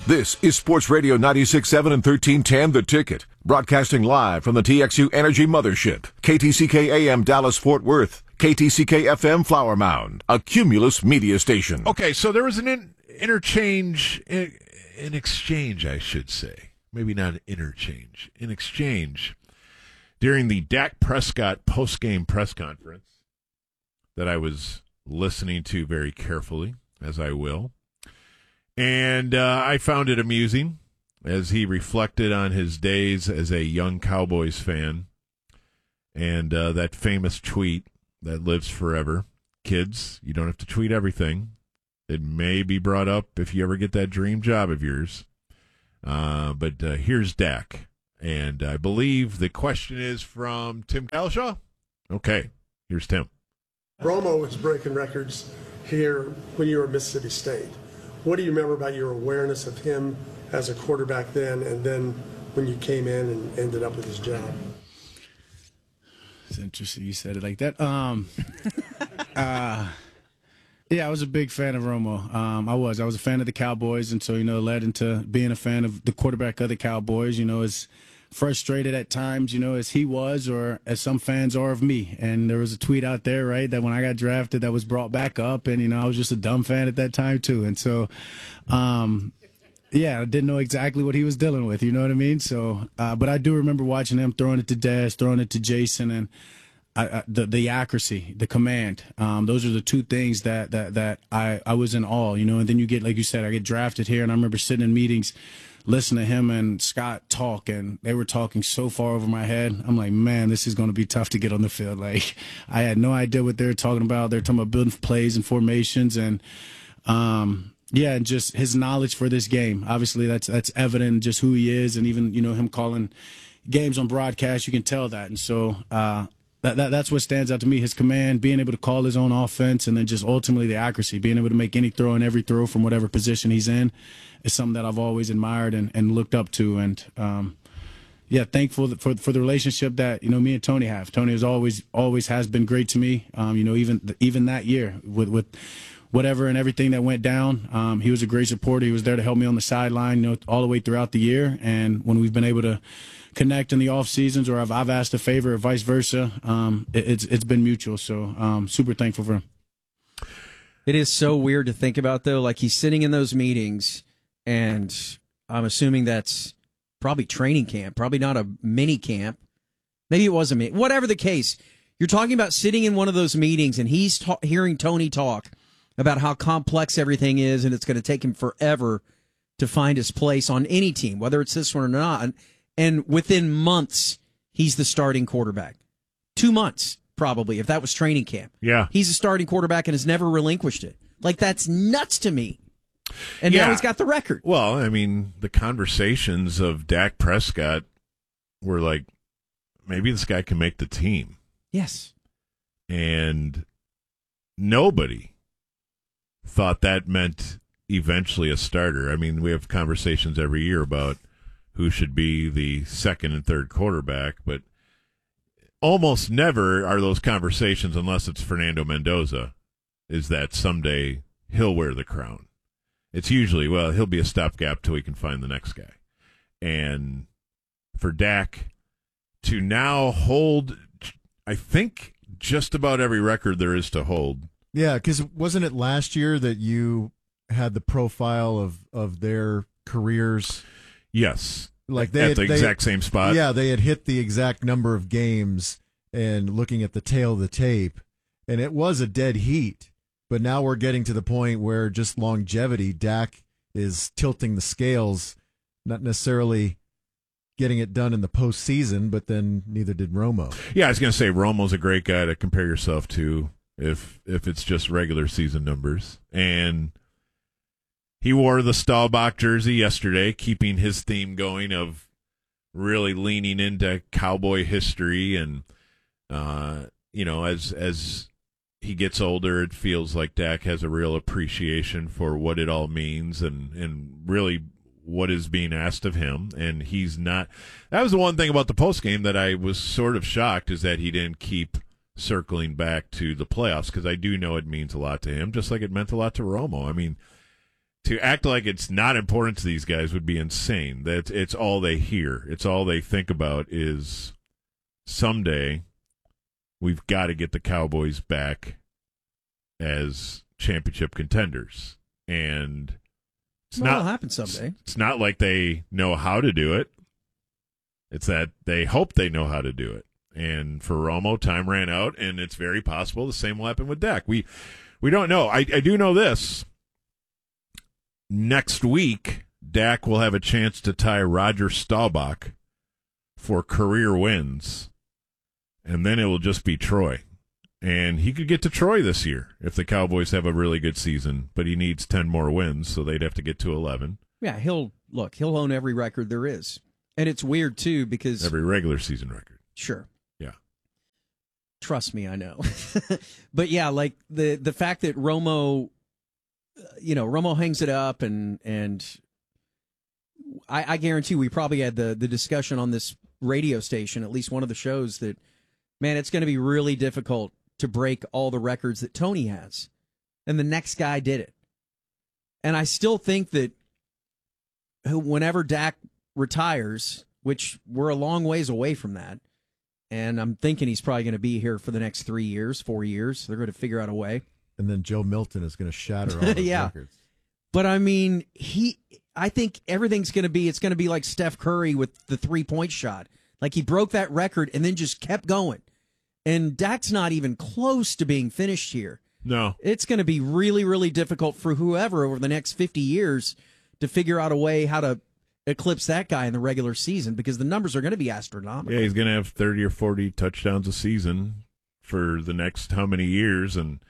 This is Sports Radio 96.7 and 1310 The Ticket, broadcasting live from the TXU Energy Mothership, KTCK AM Dallas Fort Worth, KTCK FM Flower Mound, a Cumulus media station. Okay, so there was an exchange, I should say. Maybe not an interchange, an exchange during the Dak Prescott post-game press conference that I was listening to very carefully, as I will. And I found it amusing as he reflected on his days as a young Cowboys fan and that famous tweet that lives forever. Kids, you don't have to tweet everything. It may be brought up if you ever get that dream job of yours. But here's Dak. And I believe the question is from Tim Cowlishaw. Okay, here's Tim. Romo was breaking records here when you were at Mississippi State. What do you remember about your awareness of him as a quarterback then, and then when you came in and ended up with his job? It's interesting you said it like that. Yeah, I was a big fan of Romo. I was a fan of the Cowboys, and so, it led into being a fan of the quarterback of the Cowboys, as frustrated at times, as he was or as some fans are of me. And there was a tweet out there, right, that when I got drafted that was brought back up, and, I was just a dumb fan at that time too. And so, yeah, I didn't know exactly what he was dealing with, you know what I mean? So, but I do remember watching him throwing it to Des, throwing it to Jason, and the accuracy, the command. Those are the two things that I was in awe, and then you get, like you said, I get drafted here, and I remember sitting in meetings, listening to him and Scott talk, and they were talking so far over my head. I'm like, man, this is going to be tough to get on the field. Like, I had no idea what they were talking about. They're talking about building plays and formations, and yeah, and just his knowledge for this game. Obviously, that's evident in just who he is, and even him calling games on broadcast, you can tell that. And so that's what stands out to me: his command, being able to call his own offense, and then just ultimately the accuracy, being able to make any throw and every throw from whatever position he's in, is something that I've always admired and looked up to. And yeah, thankful for the relationship that me and Tony have. Tony has always has been great to me. Even that year with whatever and everything that went down, he was a great supporter. He was there to help me on the sideline, all the way throughout the year. And when we've been able to connect in the off seasons, or I've asked a favor, or vice versa, it's been mutual. So super thankful for him. It is so weird to think about, though. Like, he's sitting in those meetings, and I'm assuming that's probably training camp, probably not a mini camp. Maybe it was a mini. Whatever the case, you're talking about sitting in one of those meetings, and he's hearing Tony talk about how complex everything is, and it's going to take him forever to find his place on any team, whether it's this one or not. And within months, he's the starting quarterback. 2 months, probably, if that was training camp. Yeah. He's a starting quarterback and has never relinquished it. Like, that's nuts to me. And yeah. Now he's got the record. Well, I mean, the conversations of Dak Prescott were like, maybe this guy can make the team. Yes. And nobody thought that meant eventually a starter. I mean, we have conversations every year about who should be the second and third quarterback, but almost never are those conversations, unless it's Fernando Mendoza, is that someday he'll wear the crown. It's usually, well, he'll be a stopgap till we can find the next guy. And for Dak to now hold, I think, just about every record there is to hold. Yeah, because wasn't it last year that you had the profile of their careers? Yes. Like at the exact same spot? Yeah, they had hit the exact number of games, and looking at the tail of the tape, and it was a dead heat. But now we're getting to the point where just longevity, Dak is tilting the scales, not necessarily getting it done in the postseason, but then neither did Romo. Yeah, I was going to say Romo's a great guy to compare yourself to if it's just regular season numbers. And he wore the Staubach jersey yesterday, keeping his theme going of really leaning into Cowboy history. And, as he gets older, it feels like Dak has a real appreciation for what it all means and really what is being asked of him. And he's not – that was the one thing about the postgame that I was sort of shocked, is that he didn't keep circling back to the playoffs, because I do know it means a lot to him, just like it meant a lot to Romo. I mean, to act like it's not important to these guys would be insane. That it's all they hear. It's all they think about is someday we've got to get the Cowboys back as championship contenders. And It'll happen someday. It's not like they know how to do it. It's that they hope they know how to do it. And for Romo, time ran out, and it's very possible the same will happen with Dak. We don't know. I do know this. Next week, Dak will have a chance to tie Roger Staubach for career wins, and then it will just be Troy. And he could get to Troy this year if the Cowboys have a really good season, but he needs 10 more wins, so they'd have to get to 11. Yeah, he'll own every record there is. And it's weird, too, because... Every regular season record. Sure. Yeah. Trust me, I know. But, yeah, like the fact that Romo, Romo hangs it up, and I guarantee we probably had the discussion on this radio station, at least one of the shows, that, man, it's going to be really difficult to break all the records that Tony has. And the next guy did it. And I still think that whenever Dak retires, which we're a long ways away from that, and I'm thinking he's probably going to be here for the next 3 years, 4 years. They're going to figure out a way. And then Joe Milton is going to shatter all those records. But I mean, I think everything's going to be, it's going to be like Steph Curry with the 3-point shot. Like he broke that record and then just kept going. And Dak's not even close to being finished here. No. It's going to be really, really difficult for whoever over the next 50 years to figure out a way how to eclipse that guy in the regular season, because the numbers are going to be astronomical. Yeah, he's going to have 30 or 40 touchdowns a season for the next how many years, and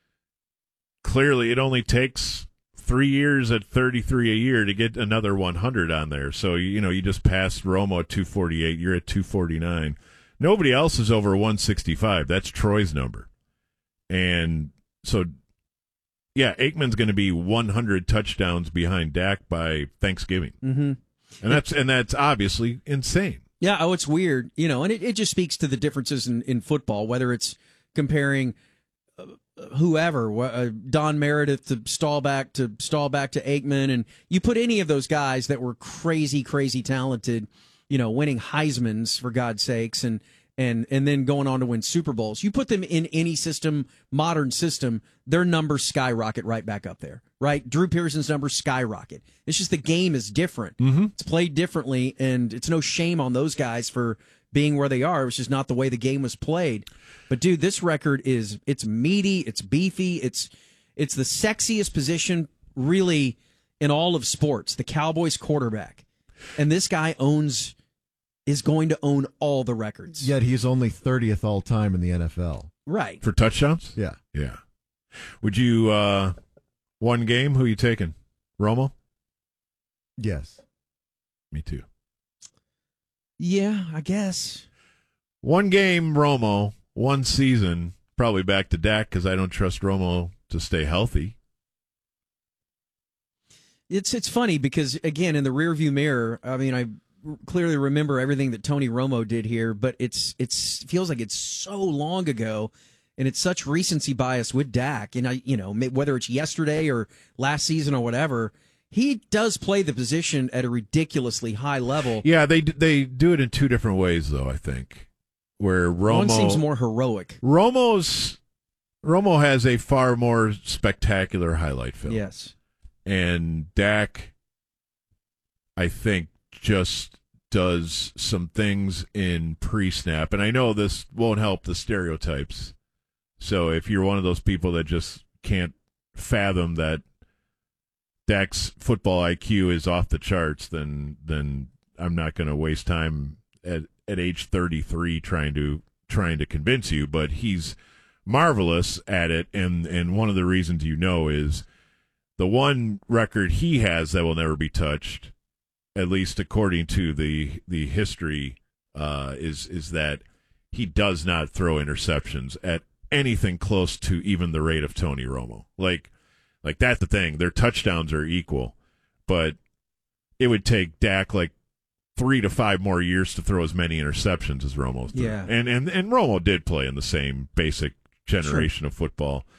clearly it only takes 3 years at 33 a year to get another 100 on there. So, you just passed Romo at 248. You're at 249. Nobody else is over 165. That's Troy's number. And so, yeah, Aikman's going to be 100 touchdowns behind Dak by Thanksgiving. Mm-hmm. And that's obviously insane. Yeah, it's weird, and it just speaks to the differences in football, whether it's comparing whoever, Don Meredith to Staubach to Aikman, and you put any of those guys that were crazy, crazy talented, winning Heismans, for God's sakes, and then going on to win Super Bowls. You put them in any system, modern system, their numbers skyrocket right back up there, right? Drew Pearson's numbers skyrocket. It's just the game is different. Mm-hmm. It's played differently, and it's no shame on those guys for being where they are. It was just not the way the game was played. But, dude, this record it's meaty, it's beefy, it's the sexiest position, really, in all of sports, the Cowboys quarterback. And this guy is going to own all the records. Yet he's only 30th all time in the NFL. Right. For touchdowns? Yeah. Yeah. Would you, one game, who you taking? Romo? Yes. Me too. Yeah, I guess. One game, Romo. One season, probably back to Dak, because I don't trust Romo to stay healthy. It's funny because, again, in the rearview mirror, I mean, I clearly remember everything that Tony Romo did here, but it feels like it's so long ago, and it's such recency bias with Dak. And whether it's yesterday or last season or whatever, he does play the position at a ridiculously high level. Yeah, they do it in two different ways, though, I think. Where Romo, one seems more heroic. Romo has a far more spectacular highlight film. Yes. And Dak, I think, just does some things in pre-snap. And I know this won't help the stereotypes. So if you're one of those people that just can't fathom that Dak's football IQ is off the charts, then I'm not going to waste time at age 33 trying to convince you. But he's marvelous at it, and one of the reasons is the one record he has that will never be touched, at least according to the history, is that he does not throw interceptions at anything close to even the rate of Tony Romo. Like that's the thing. Their touchdowns are equal, but it would take Dak 3 to 5 more years to throw as many interceptions as Romo threw. Yeah. And Romo did play in the same basic generation of football.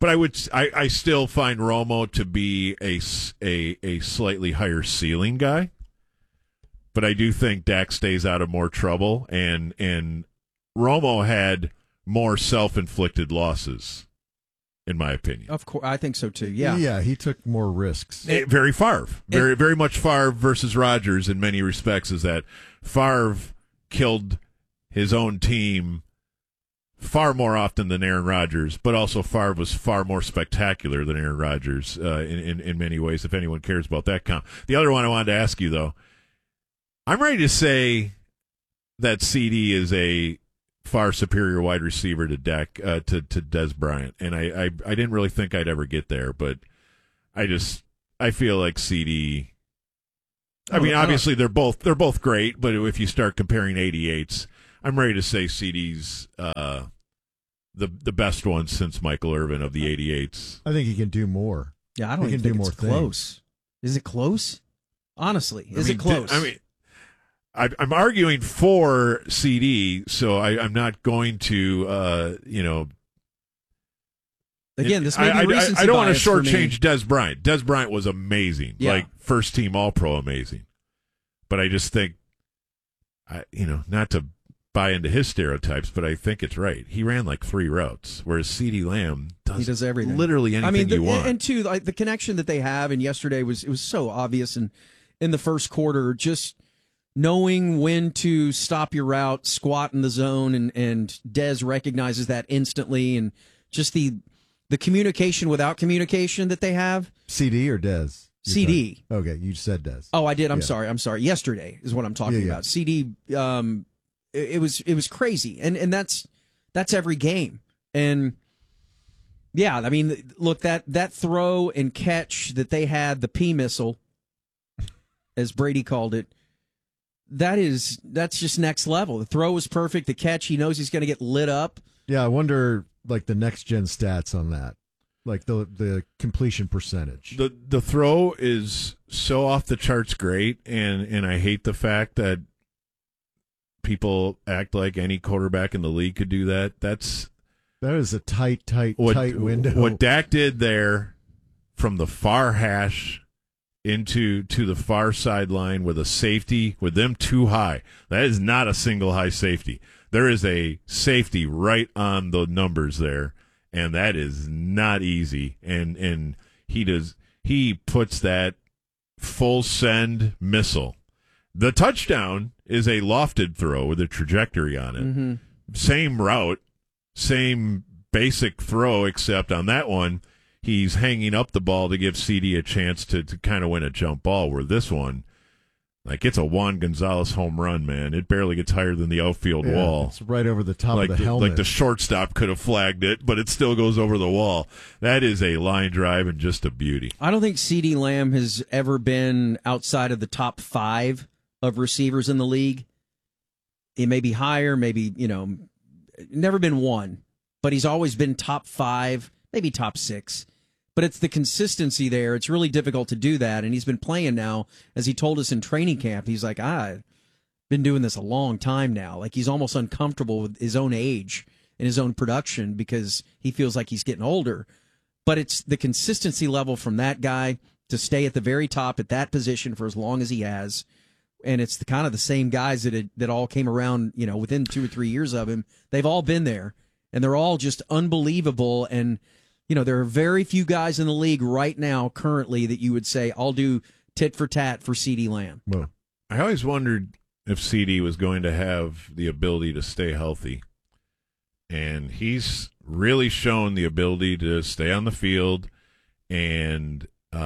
But I still find Romo to be a slightly higher ceiling guy. But I do think Dak stays out of more trouble, and Romo had more self-inflicted losses, in my opinion. Of course, I think so too. Yeah, Yeah, he took more risks. Very Favre. Very much Favre versus Rodgers in many respects, is that Favre killed his own team far more often than Aaron Rodgers, but also Favre was far more spectacular than Aaron Rodgers in many ways, if anyone cares about that comp. The other one I wanted to ask you, though, I'm ready to say that CD is a far superior wide receiver to Dak to Dez Bryant, and I didn't really think I'd ever get there, but I feel like CD. I mean, obviously they're both great, but if you start comparing 88s, I'm ready to say CD's the best one since Michael Irvin of the 88s. I think he can do more. Yeah, I don't He even can think do it's more close. Is it close? Honestly, is it close? I'm arguing for CD, so I'm not going to, Again, this may be recency I don't want to bias for me. shortchange Dez Bryant. Dez Bryant was amazing, like first team All Pro, amazing. But I just think, not to buy into his stereotypes, but I think it's right. He ran like 3 routes, whereas CeeDee Lamb does everything, literally anything you want. And two, like the connection that they have, and yesterday was so obvious, and in the first quarter, just knowing when to stop your route, squat in the zone, and Dez recognizes that instantly, and just the communication without communication that they have. CD or Dez? CD. Okay, you said Dez. Oh, I did. I'm sorry. Yesterday is what I'm talking about. CD. It was crazy, and that's every game. And yeah, I mean, look, that throw and catch that they had, the P missile, as Brady called it, that's just next level. The throw was perfect. The catch, he knows he's going to get lit up. Yeah, I wonder like the next gen stats on that, like the completion percentage. The throw is so off the charts great, and I hate the fact that people act like any quarterback in the league could do that. That is a tight window. What Dak did there, from the far hash to the far sideline with a safety, with them too high. That is not a single high safety. There is a safety right on the numbers there, and that is not easy. And he puts that full send missile. The touchdown is a lofted throw with a trajectory on it. Mm-hmm. Same route, same basic throw, except on that one, he's hanging up the ball to give CD a chance to kind of win a jump ball, where this one, like, it's a Juan Gonzalez home run, man. It barely gets higher than the outfield wall. It's right over the top of the helmet. Like the shortstop could have flagged it, but it still goes over the wall. That is a line drive and just a beauty. I don't think CeeDee Lamb has ever been outside of the top 5 of receivers in the league. It may be higher, maybe, never been 1, but he's always been top 5, maybe top 6. But it's the consistency there. It's really difficult to do that. And he's been playing now, as he told us in training camp. He's like, I've been doing this a long time now. Like, he's almost uncomfortable with his own age and his own production because he feels like he's getting older. But it's the consistency level from that guy to stay at the very top at that position for as long as he has. And it's kind of the same guys that all came around, within 2 or 3 years of him. They've all been there, and they're all just unbelievable. And there are very few guys in the league right now, currently, that you would say, I'll do tit for tat for CeeDee Lamb. Well, I always wondered if CD was going to have the ability to stay healthy. And he's really shown the ability to stay on the field, and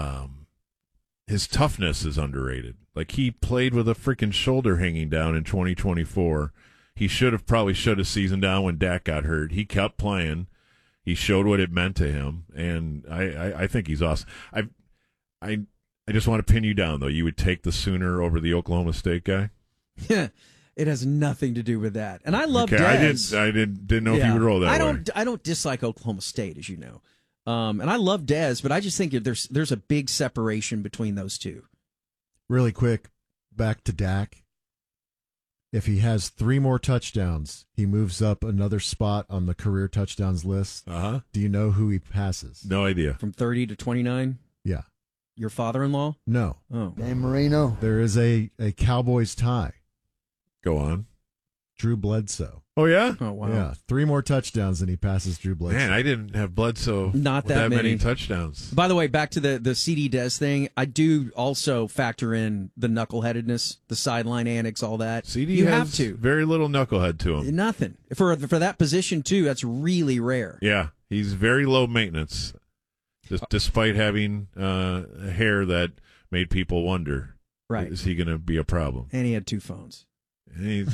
his toughness is underrated. Like, he played with a freaking shoulder hanging down in 2024. He should have seasoned down when Dak got hurt. He kept playing. He showed what it meant to him, and I think he's awesome. I just want to pin you down, though. You would take the Sooner over the Oklahoma State guy? Yeah, it has nothing to do with that. And I love Dez. I didn't know if you would roll that way. I don't dislike Oklahoma State, as you know, and I love Dez, but I just think there's a big separation between those two. Really quick, back to Dak. If he has 3 more touchdowns, he moves up another spot on the career touchdowns list. Uh-huh. Do you know who he passes? No idea. From 30 to 29? Yeah. Your father-in-law? No. Oh. Dan Marino. There is a Cowboys tie. Go on. Drew Bledsoe. Oh, yeah? Oh, wow. Yeah. 3 more touchdowns and he passes Drew Bledsoe. Man, I didn't have Bledsoe Not with that many many. touchdowns. By the way, back to the CD Des thing, I do also factor in the knuckleheadedness, the sideline antics, all that. CD you has have to. very little knucklehead to him. Nothing. For that position, too, that's really rare. Yeah, he's very low maintenance, despite having hair that made people wonder, Right. is he going to be a problem? And he had 2 phones. And he's,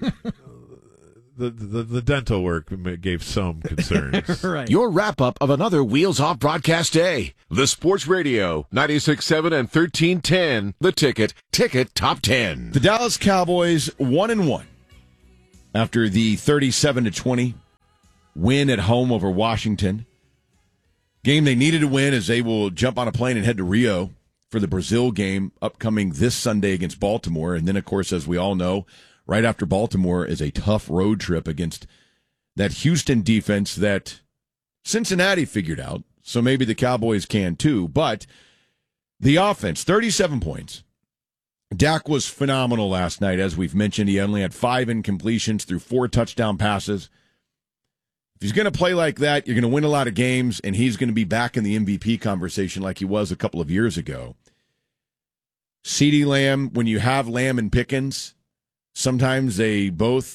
the dental work gave some concerns. Right. Your wrap-up of another Wheels Off broadcast day. The Sports Radio, 96.7 and 1310. The Ticket Top 10. The Dallas Cowboys 1-1 after the 37-20 win at home over Washington. Game they needed to win as they will jump on a plane and head to Rio for the Brazil game upcoming this Sunday against Baltimore. And then, of course, as we all know, right after Baltimore is a tough road trip against that Houston defense that Cincinnati figured out. So maybe the Cowboys can too. But the offense, 37 points. Dak was phenomenal last night, as we've mentioned. He only had 5 incompletions through 4 touchdown passes. If he's going to play like that, you're going to win a lot of games, and he's going to be back in the MVP conversation like he was a couple of years ago. CeeDee Lamb, when you have Lamb and Pickens, sometimes they both